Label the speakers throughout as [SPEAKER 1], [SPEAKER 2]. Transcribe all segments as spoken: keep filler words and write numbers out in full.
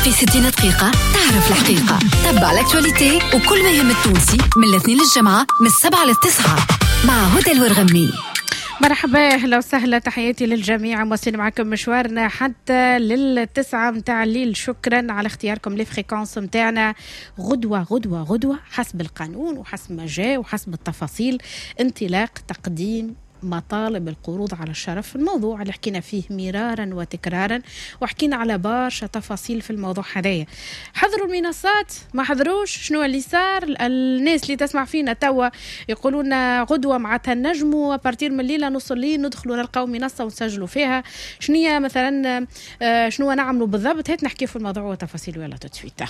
[SPEAKER 1] في ستين دقيقة تعرف الحقيقة. تبع الاكتواليتي وكل ما يهم التونسي من الاثنين للجمعة من السبعة للتسعة مع هدى الورغمي.
[SPEAKER 2] مرحبا، اهلا وسهلا، تحياتي للجميع. مواصلين معكم مشوارنا حتى للتسعة متاع الليل. شكرا على اختياركم للفريكونس متاعنا. غدوة غدوة غدوة حسب القانون وحسب ما جاء وحسب التفاصيل. انطلاق تقديم مطالب القروض على الشرف، الموضوع اللي حكينا فيه مرارا وتكرارا وحكينا على برشا تفاصيل في الموضوع هذايا. حضروا المنصات، ما حضروش شنو اللي صار؟ الناس اللي تسمع فينا توا يقولون غدوة معناتها نجموا بارتير من الليلة نص الليل ندخلوا نلقاو منصة ونسجلوا فيها. شنية مثلا شنو نعملوا بالضبط؟ هات نحكي في الموضوع وتفاصيل ولا تتفيتا.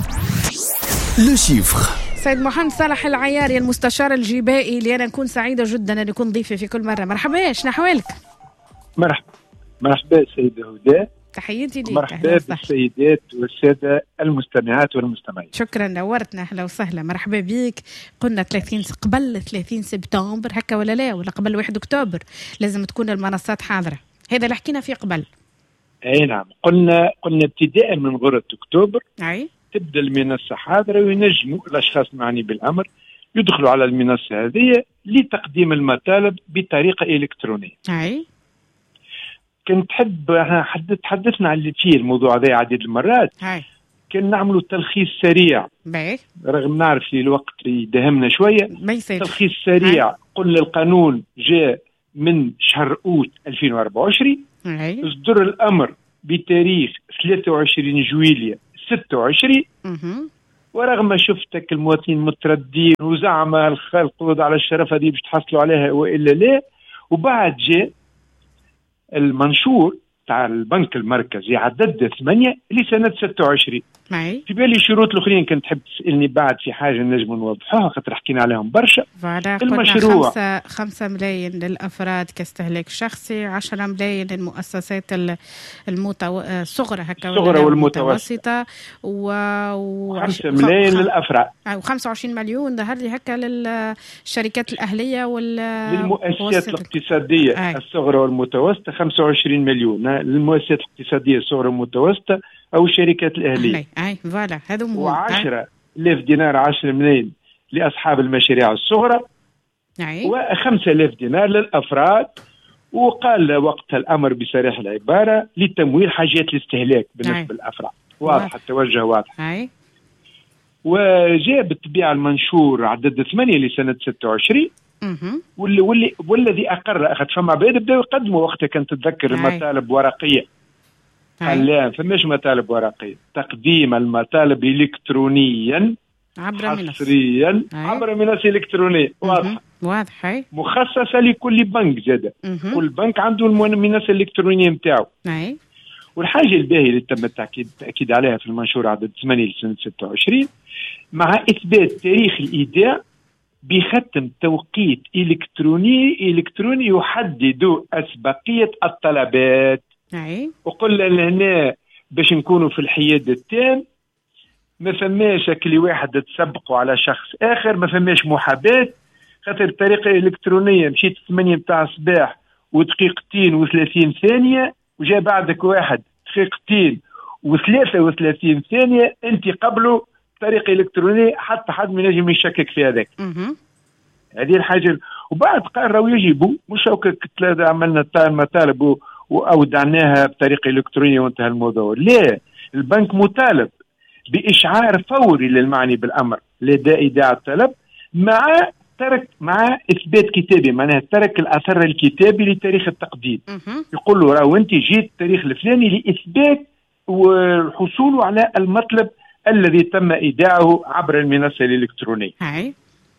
[SPEAKER 3] لو شيفر.
[SPEAKER 2] سيد محمد صالح العياري المستشار الجبائي، اللي أنا نكون سعيدة جدا أن يكون ضيفي في كل مرة. مرحبا، شنو أحوالك؟
[SPEAKER 4] مرحبا مرحبا سيدة هدى،
[SPEAKER 2] تحياتي لك.
[SPEAKER 4] مرحبا بالسيدات والسادة المستمعات والمستمعين.
[SPEAKER 2] شكرا، نورتنا، أهلا وسهلا، مرحبا بيك. قلنا ثلاثين قبل ثلاثين سبتمبر هكا ولا لا، ولا قبل واحد أكتوبر لازم تكون المنصات حاضرة. هذا اللي حكينا فيه قبل.
[SPEAKER 4] أي نعم، قلنا قلنا ابتداء من غرة أكتوبر
[SPEAKER 2] أي
[SPEAKER 4] تبدأ المنصة حاضرة، وينجموا الأشخاص المعني بالأمر يدخلوا على المنصة هذه لتقديم المطالب بطريقة إلكترونية.
[SPEAKER 2] أي
[SPEAKER 4] كنت حب حدث تحدثنا عن اللي فيه الموضوع هذا عديد المرات.
[SPEAKER 2] هاي
[SPEAKER 4] كان نعملوا تلخيص سريع
[SPEAKER 2] باهي،
[SPEAKER 4] رغم نعرف لي الوقت يدهمنا شوية. تلخيص سريع. قلنا القانون جاء من شهر أوت ألفين وأربعة وعشرين، اصدر الأمر بتاريخ ثلاثة وعشرين جويلية ستة وعشرين. ورغم ما شفتك المواطنين متردين وزعم القروض على الشرف هذه باش تحصلوا عليها وإلا لا، وبعد جاء المنشور تاع البنك المركزي عدد ثمانية لسنة ستة وعشرين. في بالي شروط الأخرين كنت تحب تسألني بعد في حاجة نجم نوضحوها خاطر حكينا عليهم برشا.
[SPEAKER 2] المشروع خمسة, خمسة ملايين للأفراد كاستهلاك شخصي، عشرة ملايين للمؤسسات المتو... الصغرى هكا
[SPEAKER 4] الصغرى والمتوسطة،
[SPEAKER 2] و... و...
[SPEAKER 4] خمسة ملايين خ... للأفراد،
[SPEAKER 2] وخمسة وعشرين مليون ظهر لي هكا للشركات الأهلية وال...
[SPEAKER 4] للمؤسسات الاقتصادية آه. الصغرى والمتوسطة خمسة وعشرين مليون، للمؤسسات الاقتصادية الصغرى والمتوسطة أو الشركات الأهلية.
[SPEAKER 2] أي فوالا هذا مهم.
[SPEAKER 4] وعشرة آلاف دينار، عشرة ملايين لأصحاب المشاريع الصغرى، وخمسة آلاف دينار للأفراد. وقال وقتها الأمر بصريح العبارة لتمويل حاجات الاستهلاك بالنسبة للأفراد. واضح التوجه، واضح.
[SPEAKER 2] أي.
[SPEAKER 4] وجاء بالطبيعة المنشور عدد ثمانية لسنة ستة وعشرين، واللي واللي والذي أقر أخذ فما عباد بدأوا يقدموا وقتها. كانت تتذكر المطالب ورقية، قال لا فماش مطالب ورقية، تقديم المطالب إلكترونيا
[SPEAKER 2] عبر
[SPEAKER 4] حصريا عبر منصة إلكترونية. واضح
[SPEAKER 2] واضح هاي.
[SPEAKER 4] مخصصة لكل بنك زادة. كل بنك عنده المنصة الإلكترونية متاعه.
[SPEAKER 2] أي.
[SPEAKER 4] والحاجة الباهية اللي تم التأكيد تأكيد عليها في المنشور عدد ثمانية لسنة ستة وعشرين، مع إثبات تاريخ الإيداع بختم توقيت إلكتروني إلكتروني يحدد أسبقية الطلبات.
[SPEAKER 2] أي.
[SPEAKER 4] وقلنا لهنا باش نكونوا في الحياد التام، ما فماش كل واحد تسبقوا على شخص آخر، ما فماش محاباة. خاطر بطريقة إلكترونية مشيت ثمانية متاع الصباح ودقيقتين وثلاثين ثانية، وجاء بعدك واحد دقيقتين وثلاثة وثلاثين ثانية، أنت قبله بطريقة إلكترونية حتى حد من يجب يشكك في هذاك. هذه الحاجة. وبعد قرروا يجيبوا مش هكا عملنا المطالب وأودعناها بطريقة إلكترونية وانتهى الموضوع. لا، البنك مطالب بإشعار فوري للمعني بالأمر لدى إيداع الطلب، مع ترك مع إثبات كتابي، معناها ترك الأثر الكتابي لتاريخ التقديم. يقول له راهو أنت جيت التاريخ الفلاني لإثبات والحصول على المطلب الذي تم إيداعه عبر المنصة الإلكترونية.
[SPEAKER 2] هاي.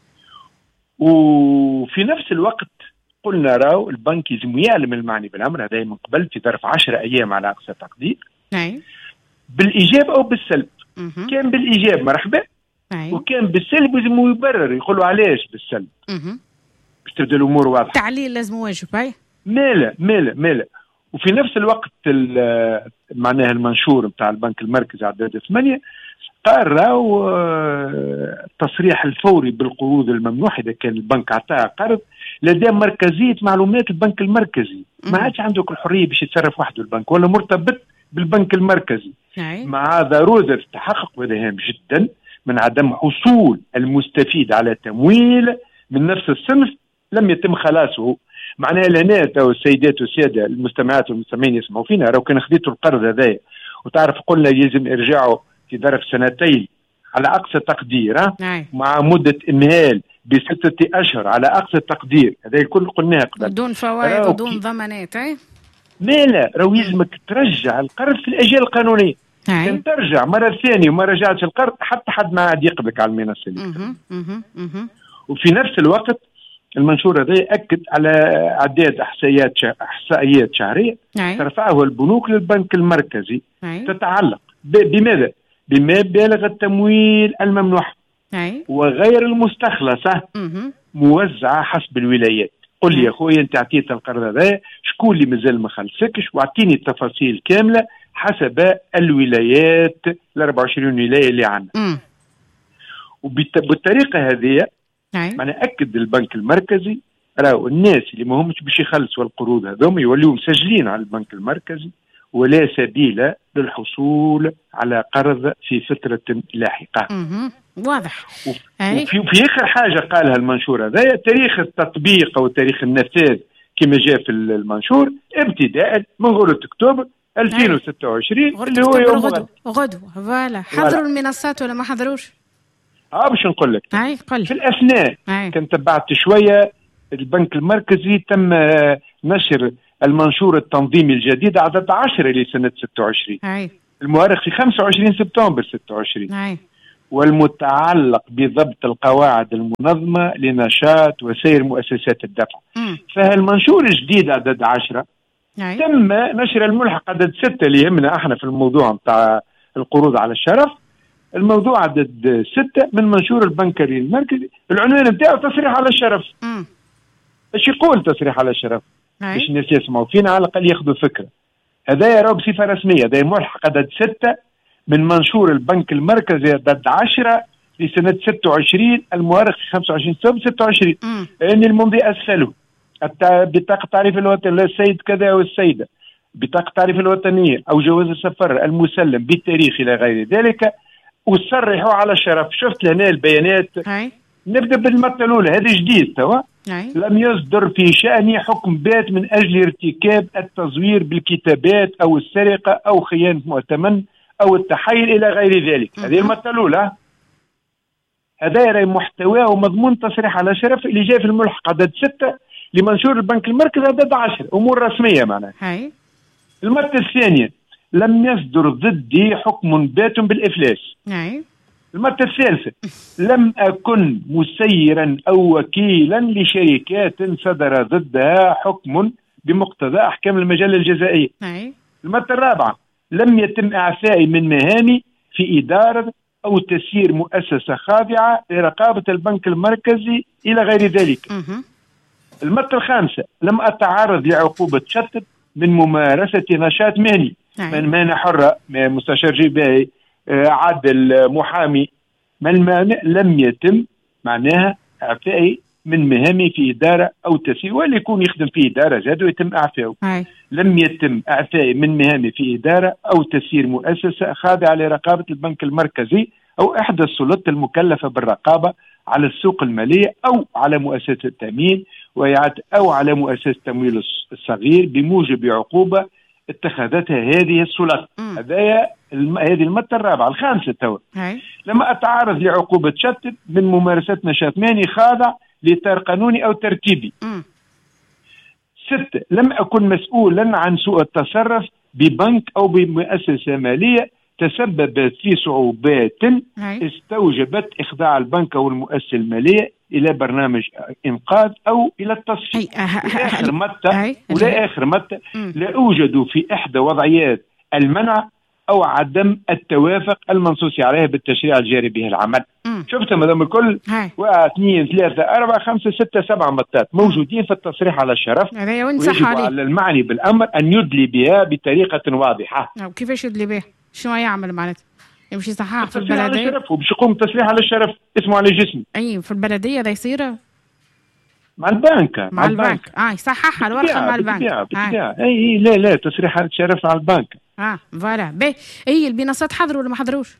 [SPEAKER 4] وفي نفس الوقت قلنا راهو البنك يلزم يعلم المعني بالأمر هذا من قبل في ظرف عشرة أيام على أقصى تقدير.
[SPEAKER 2] أي.
[SPEAKER 4] بالإيجاب أو بالسلب.
[SPEAKER 2] مه.
[SPEAKER 4] كان بالإيجاب مرحبا.
[SPEAKER 2] أي.
[SPEAKER 4] وكان بالسلب لازم يبرر، يقولوا علاش بالسلب باش تبدا الأمور واضحة.
[SPEAKER 2] تعليل لازم واجب. أي.
[SPEAKER 4] مالا مالا مالا. وفي نفس الوقت معناها المنشور بتاع البنك المركزي عدد ثمانية قال راهو التصريح الفوري بالقروض الممنوحة إذا كان البنك عطاها قرض لدى مركزية معلومات البنك المركزي. ما عادش عندك الحرية باش يتصرف وحده البنك، ولا مرتبط بالبنك المركزي
[SPEAKER 2] أي.
[SPEAKER 4] مع ضرورة التحقق، وهذا هام جدا، من عدم حصول المستفيد على تمويل من نفس الصنف لم يتم خلاصه. معناها لنا تو السيدات والسادة المستمعات والمستمعين يسمعوا فينا، لو كان خديتوا القرض هذا وتعرف قلنا يلزم ارجعه في ظرف سنتين على اقصى تقدير، مع مدة امهال بستة اشهر على اقصى تقدير، هذا الكل قلناه قبل،
[SPEAKER 2] بدون فوائد ودون ضمانات. اي
[SPEAKER 4] ما لا راهو يلزمك ترجع القرض في الاجال القانونيه. كان ترجع مرة ثانية وما رجعتش القرض حتى حد ما عاد يقبلك على المنصة الإلكترونية. وفي نفس الوقت المنشور هذا يأكد على عداد احصائيات احصائيات شهرية ترفعه البنوك للبنك المركزي أي. تتعلق بماذا؟ بمبالغ التمويل الممنوح أي. وغير المستخلصة مه. موزعة حسب الولايات. قل لي يا خويا انت اعطيت القرض هذا شكون اللي مازال ما خلصكش، واعطيني التفاصيل كاملة حسب الولايات ال أربعة وعشرين ولاية اللي عندنا. وبالطريقة هذه معنى أكد البنك المركزي راهو الناس اللي ما همش باش يخلصوا القروض هذوم يوليوا مسجلين على البنك المركزي، ولا سبيل للحصول على قرض في فترة لاحقة.
[SPEAKER 2] واضح.
[SPEAKER 4] وفي في آخر حاجة قالها المنشور هذا، تاريخ التطبيق أو تاريخ النفاذ كما جاء في المنشور ابتداء من غلط أكتوبر ألفين وستة وعشرين اللي هو يوم
[SPEAKER 2] غدوة. غدوة فوالا. حضروا المنصات ولا ما حضروش؟
[SPEAKER 4] اه باش نقول لك. في الأثناء كنت تبعت شوية البنك المركزي تم نشر المنشور التنظيمي الجديد عدد عشرة لسنة ستة وعشرين أي. المؤرخ في خمسة وعشرين سبتمبر ستة وعشرين أي. والمتعلق بضبط القواعد المنظمة لنشاط وسير مؤسسات الدفع. م. فالمنشور الجديد عدد عشرة أي. تم نشر الملحق عدد ستة اللي يهمنا احنا في الموضوع متاع القروض على الشرف. الموضوع عدد ستة من منشور البنكري المركزي، العنوان بتاعه تصريح على الشرف. م. ايش يقول تصريح على الشرف؟ باش الناس يسمعوا فينا على الأقل ياخذوا فكرة. هذا يرى بصفة رسمية، هذا ملحق عدد ستة من منشور البنك المركزي عدد عشرة لسنة ستة وعشرين المؤرخ في خمسة وعشرين سبتمبر ستة وعشرين. لأن الممضي أسفله بطاقة تعريف الوطني السيد كذا والسيدة، بطاقة تعريف الوطنية أو جواز السفر المسلم بالتاريخ إلى غير ذلك، وصرحوا على الشرف. شفت لهنا البيانات. هاي. نبدأ بالمرة الأولى، هذا جديد توا. لم يصدر في شأني حكم بات من أجل ارتكاب التزوير بالكتابات أو السرقة أو خيانة مؤتمن أو التحايل إلى غير ذلك. هذه المرة الأولى. هذا يرى محتواه ومضمون تصريح على شرف اللي جاء في الملحق عدد ستة لمنشور البنك المركزي عدد عشر، أمور رسمية معناها. هاي. المرة الثانية، لم يصدر ضدي حكم بات بالإفلاس. هاي. المرة الثالثة، لم أكن مسيرا أو وكيلا لشركات صدر ضدها حكم بمقتضى أحكام المجال الجزائية. المرة الرابعة، لم يتم إعفائي من مهامي في إدارة أو تسيير مؤسسة خاضعة لرقابة البنك المركزي إلى غير ذلك. المرة الخامسة، لم أتعرض لعقوبة شطب من ممارسة نشاط مهني من مهنة حرة مستشار جبائي عادل محامي ما المانع، لم يتم معناها اعفائي من مهامي في اداره او تسيير، واللي يكون يخدم في اداره زاد ويتم اعفائه. لم يتم اعفائي من مهامي في اداره او تسيير مؤسسه خاضعه لرقابه البنك المركزي او احدى السلطات المكلفه بالرقابه على السوق الماليه او على مؤسسه التامين او على مؤسسه التمويل الصغير بموجب عقوبه اتخذتها هذه السلطات. هذايا الم... هذه المادة الرابعة. الخامسة تو، لما أتعرض لعقوبة شطب من ممارسة نشاط مهني خاضع لإطار قانوني أو ترتيبي. م. ستة، لم أكن مسؤولا عن سوء التصرف ببنك أو بمؤسسة مالية تسببت في صعوبات استوجبت إخضاع البنك أو المؤسسة المالية إلى برنامج إنقاذ أو إلى التصفية. آخر متى ولا آخر متى لا أوجد في إحدى وضعيات المنع أو عدم التوافق المنصوص عليه بالتشريع الجاري به العمل. شفت مدام الكل واحد اثنين ثلاثة أربعة خمسة ستة سبعة متات موجودين في التصريح على الشرف، ويجب على المعني بالأمر أن يدلي بها بطريقة واضحة.
[SPEAKER 2] وكيفاش يدلي بها؟ شنو يعمل معناته؟ يمشي صحاح في البلدية
[SPEAKER 4] وباش يقوم تصريح على الشرف اسمه على جسمه.
[SPEAKER 2] أي في البلدية ذا يصير
[SPEAKER 4] مع البنك.
[SPEAKER 2] مع البنك اه يصححها الورقة مع البنك.
[SPEAKER 4] اي لا لا تصريح على الشرف على البنك.
[SPEAKER 2] اه فوالا باهي. هي المنصات حضروا ولا ما حضروش؟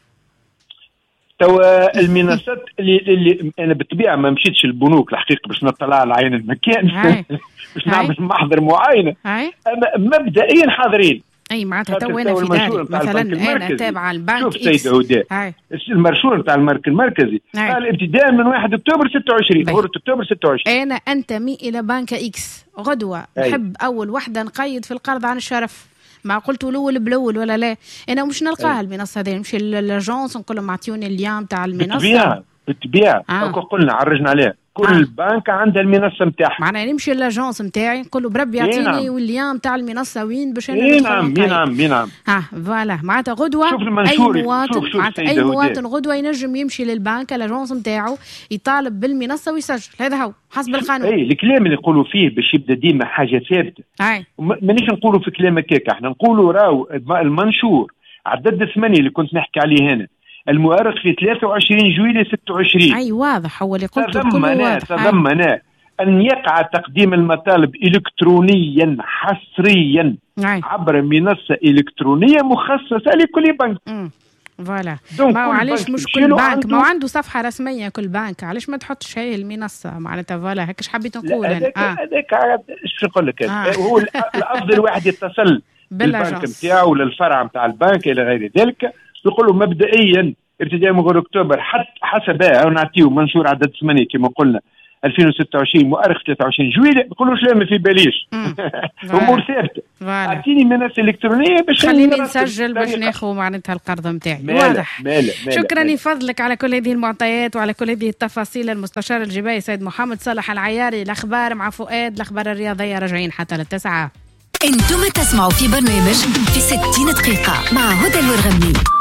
[SPEAKER 4] توا المنصات اللي, اللي انا بالطبيعه ما مشيتش البنوك الحقيقه باش نطلع على عين المكان باش نعمل محضر معاينه. مبدئيا حاضرين.
[SPEAKER 2] اي معناتها تو انا في داري مثلا انا تابعه البنك
[SPEAKER 4] شوف سيدة هدى المرشور نتاع البنك المركزي قال ابتداء من واحد اكتوبر ستة وعشرين شهر اكتوبر ستة وعشرين
[SPEAKER 2] انا انتمي الى بنك اكس غدوه نحب اول وحده نقيد في القرض عن الشرف ما قلت الاول بالاول ولا لا انا مش نلقاها المنصه هذه نمشي للاجونس نقول لهم اعطيوني الليام نتاع المنصه
[SPEAKER 4] بالطبيعه بالطبيعه آه. قلنا عرجنا عليه كل آه. البنك عندها المنصه نتاعها
[SPEAKER 2] معناها نمشي للاجونس نتاعي نقول له بربي يعطيني نعم. والليام نتاع المنصه وين باش انا
[SPEAKER 4] اي نعم اي نعم اي نعم
[SPEAKER 2] ها فوالا معناتها غدوه
[SPEAKER 4] شوف المنشور
[SPEAKER 2] اي مواطن معناتها اي مواطن غدوه ينجم يمشي للبنك الاجونس نتاعو يطالب بالمنصه ويسجل هذا هو حسب القانون.
[SPEAKER 4] اي الكلام اللي نقولوا فيه باش يبدا ديما حاجه ثابته مانيش نقولوا في كلام هكاك احنا نقولوا راهو المنشور عدد ثمانية اللي كنت نحكي عليه هنا المؤرخ في ثلاثة وعشرين جويلية ستة وعشرين
[SPEAKER 2] اي واضح هو اللي قلت
[SPEAKER 4] تضمن تضمن أن يقع تقديم المطالب إلكترونيا حصريا أي. عبر منصة إلكترونية مخصصة لكل بنك.
[SPEAKER 2] فوالا ما علاش مش كل بنك ما عنده صفحة رسمية كل بنك علاش ما تحطش هي المنصة معناتها فوالا هكاش حبيت نقول
[SPEAKER 4] أنا هذاك ايش نقول لك هو الأفضل واحد يتصل بالبنك نتاعو ولا الفرع نتاع البنك إلى غير ذلك يقولوا مبدئيا ابتداء من غير اكتوبر حتى حسب نعطيو منشور عدد ثمانية كما قلنا ألفين وستة وعشرين مؤرخ ثلاثة وعشرين جويلية نقولوا لا ما في باليش امور ثابته اعطيني منصه الكترونيه باش
[SPEAKER 2] خليني نسجل باش ناخذ معناتها القرض نتاعي واضح.
[SPEAKER 4] مالا مالا
[SPEAKER 2] شكرا
[SPEAKER 4] مالا.
[SPEAKER 2] يفضلك على كل هذه المعطيات وعلى كل هذه التفاصيل المستشار الجباي سيد محمد صالح العياري. الاخبار مع فؤاد الاخبار الرياضيه راجعين حتى للتسعه.
[SPEAKER 1] انتم تسمعوا في برنامج في ستين دقيقه مع هدى الورغمي.